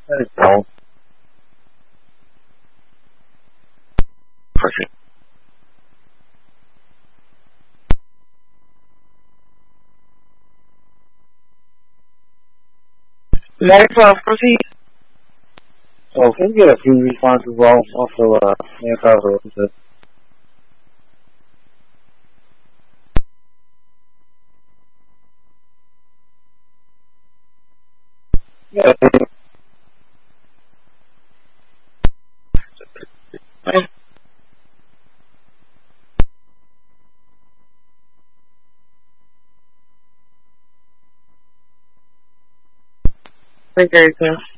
There you go. Perfect. Next, proceed. So can you get a few responses also cover the yeah. Thank you, sir.